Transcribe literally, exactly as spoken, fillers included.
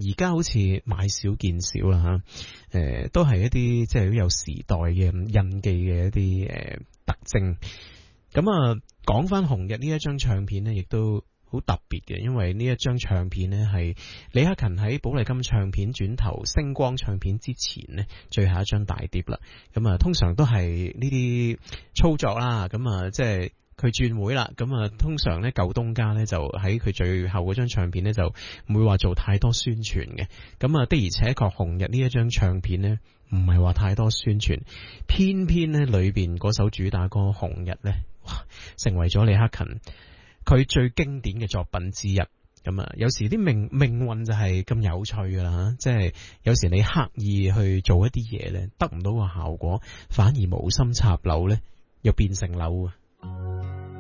而家好似買少見少啦吓，誒、呃、都係一啲即係好有時代嘅印記嘅一啲誒、呃、特徵。咁啊，講翻紅日呢一張唱片呢，亦都好特別嘅，因為呢一張唱片呢係李克勤喺寶麗金唱片轉投星光唱片之前呢最後一張大碟啦。咁啊，通常都係呢啲操作啦，咁啊即係。佢轉會啦，咁啊，通常咧舊東家咧就喺佢最後嗰張唱片咧就唔會話做太多宣傳嘅，咁啊的而且確紅日呢一張唱片咧唔係話太多宣傳，偏偏咧裏邊嗰首主打歌紅日咧，哇，成為咗李克勤佢最經典嘅作品之一。咁啊，有時啲命命運就係咁有趣噶啦吓，即係有時你刻意去做一啲嘢咧，得唔到個效果，反而無心插柳咧，又變成柳啊！